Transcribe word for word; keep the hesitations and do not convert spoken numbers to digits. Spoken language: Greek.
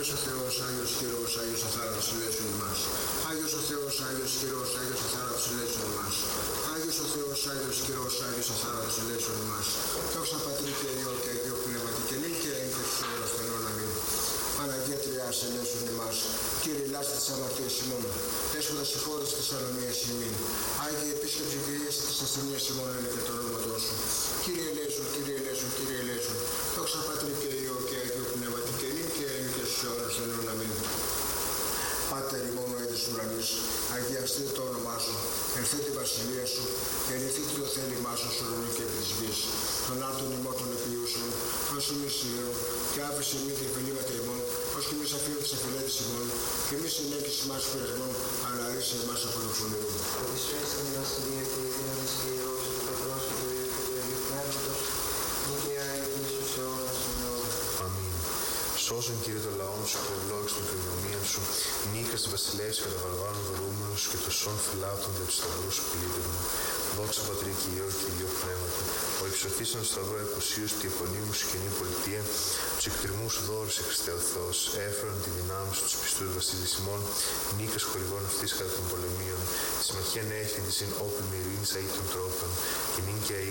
ο Θεός, Άγιος Κύριος, Άγιος Αθάνατος ελέησον ημάς. Άγιος ο Θεός, Άγιος Κύριος, Άγιος Αθάνατος ελέησον ημάς. Άγιος ο Θεός, Άγιος Κύριος, Άγιος Αθάνατος ελέησον ημάς. Δόξα Πατρί και Υιό και Αγίο Πνεύματι και νυν και έγκαι στους αιώνας των αιώνων. Αμήν. Παναγία Τριάς ελέησον ημάς. Κύριε λάστη της αμαρτίας ημών, έσχοντα συγχώρεσης της ανομίας ημών. Άγιε επίσκεψη και ίεση της ασθενείας ημών είναι και το όνομα σου. Κύριε ελέησον, Κύριε ελέησον, Κύριε ελέησον. Δόξα Πατρί και Υιό και Αγίο Πνεύματι και νυν και έγκαι και στους αιώνας των αιώνων. Αμήν. Πάτερ ημών ο εις της ουρανής, αγιαστείτε το όνομά σου, ελθέ τη βασιλεία σου, γεννηθείτε το θέλημά σου στον ουρανό και επί της γης. Τον άρτον ημών των επιούσεων, ως ημείς συγγερών, και άφησε ημί και φιλήματα ημών, ως και εμείς αφήνω τις αφιλέτες ημών, και εμείς ενέκεις ημάς πειρασμών, αλλά ρίσε εμάς από το φωνηρού. Οδυσσέησαν η βασιλεία και η δύναμη και η δόξη του Πατρός και του Υιού και του Αγίου Πνεύματος, νικαία και στους αιώνας των αιώνων. Αμήν. Σώσον, Κύριε, το λαόν σου και ευλόγησον την κληρονομία σου, νίκας της βασιλέας καταβαλβάνων δωρούμενος και το σών φυλάτων δια του σταυρού σου πλήτευμα. Δόξα Πατρί και Υιό και Υιό Πνεύματι, ο υψωθήσαν σταυρό εκουσίους τη επωνύμου σου κοινή πολιτεία, τους εκτριμμούς σου δώρους η Χριστέ ο Θεός, έφερον τη δυνάμει σου τους πιστούς βασίλης ημών, νίκας χορηγών αυτής κατά των πολεμίων, τη συμμαχίαν έφην της ειν όπλη ειρήνης αεί των τρόπων, και νυν και αεί